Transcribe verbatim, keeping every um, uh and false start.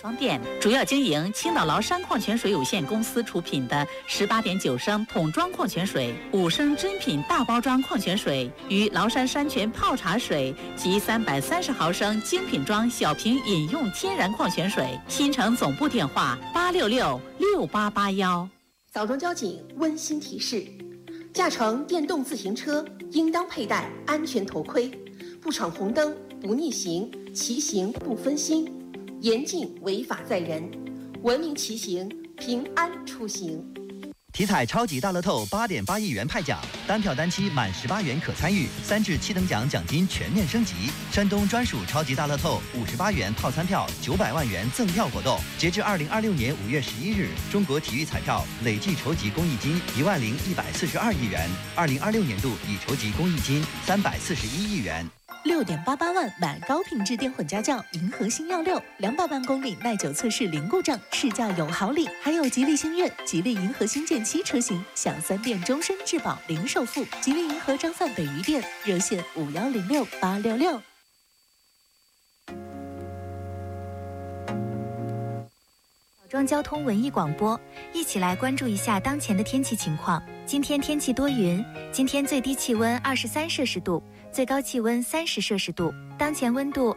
装店，主要经营青岛崂山矿泉水有限公司出品的十八点九升桶装矿泉水、五升珍品大包装矿泉水与崂山山泉泡茶水及三百三十毫升精品装小瓶饮用天然矿泉水。新城总部电话：八六六六八八幺。 枣庄交警温馨提示：驾乘电动自行车应当佩戴安全头盔，不闯红灯、不逆行，骑行不分心，严禁违法载人，文明骑行，平安出行。 体彩超级大乐透八点八亿元派奖，单票单期满十八元可参与，三至七等奖奖金全面升级。山东专属超级大乐透五十八元套餐票九百万元赠票活动，截至二零二六年五月十一日，中国体育彩票累计筹集公益金一万零一百四十二亿元，二零二六年度已筹集公益金三百四十一亿元。 六点八八万买高品质电混家轿银河星耀六，两百万公里耐久测试零故障，试驾有好礼，还有吉利星越、吉利银河星舰七车型享三电终身质保零首付。吉利银河张范北余店热线五幺零六八六六。 枣庄交通文艺广播，一起来关注一下当前的天气情况。今天天气多云，今天最低气温二十三摄氏度，最高气温三十摄氏度，当前温度